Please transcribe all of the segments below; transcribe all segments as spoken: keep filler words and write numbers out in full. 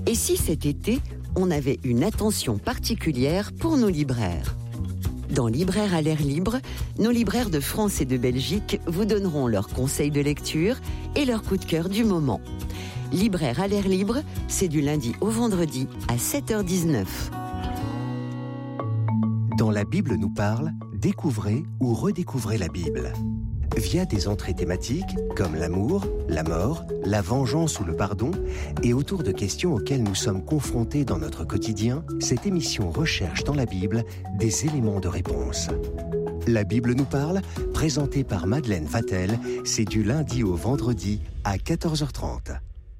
Et si cet été, on avait une attention particulière pour nos libraires ? Dans Libraire à l'air libre, nos libraires de France et de Belgique vous donneront leurs conseils de lecture et leurs coups de cœur du moment. Libraire à l'air libre, c'est du lundi au vendredi à sept heures dix-neuf. Dans La Bible nous parle, découvrez ou redécouvrez la Bible. Via des entrées thématiques comme l'amour, la mort, la vengeance ou le pardon, et autour de questions auxquelles nous sommes confrontés dans notre quotidien, cette émission recherche dans la Bible des éléments de réponse. La Bible nous parle, présentée par Madeleine Vatel, c'est du lundi au vendredi à quatorze heures trente.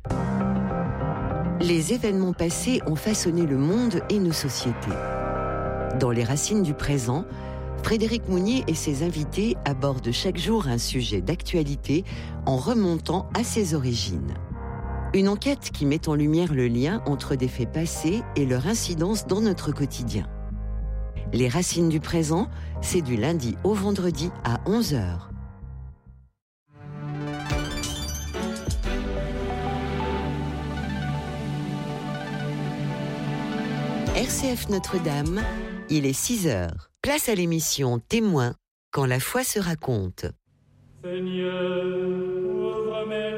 Les événements passés ont façonné le monde et nos sociétés. Dans Les Racines du présent, Frédéric Mounier et ses invités abordent chaque jour un sujet d'actualité en remontant à ses origines. Une enquête qui met en lumière le lien entre des faits passés et leur incidence dans notre quotidien. Les Racines du présent, c'est du lundi au vendredi à onze heures. R C F Notre-Dame, il est six heures. Place à l'émission Témoin, quand la foi se raconte. Seigneur, ouvre mes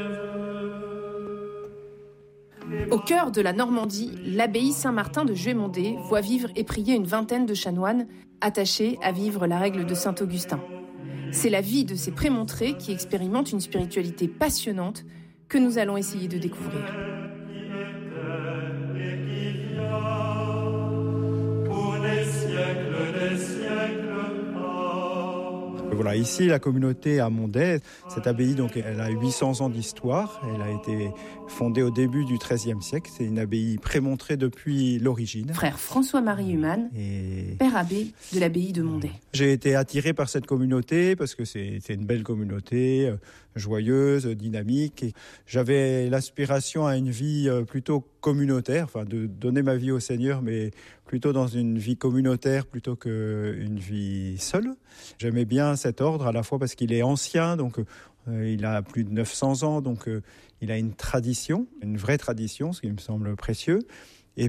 lèvres. Au cœur de la Normandie, l'abbaye Saint-Martin de Juémondé voit vivre et prier une vingtaine de chanoines attachés à vivre la règle de Saint-Augustin. C'est la vie de ces prémontrés qui expérimentent une spiritualité passionnante que nous allons essayer de découvrir. Voilà, ici, la communauté à Mondet, cette abbaye, donc, elle a huit cents ans d'histoire. Elle a été fondée au début du treizième siècle. C'est une abbaye prémontrée depuis l'origine. Frère François-Marie Humann, et... père abbé de l'abbaye de Mondet. J'ai été attiré par cette communauté parce que c'est, c'est une belle communauté, euh, joyeuse, dynamique. Et j'avais l'aspiration à une vie euh, plutôt communautaire, enfin de donner ma vie au Seigneur, mais plutôt dans une vie communautaire plutôt qu'une vie seule. J'aimais bien cet ordre à la fois parce qu'il est ancien, donc euh, il a plus de neuf cents ans, donc euh, il a une tradition, une vraie tradition, ce qui me semble précieux.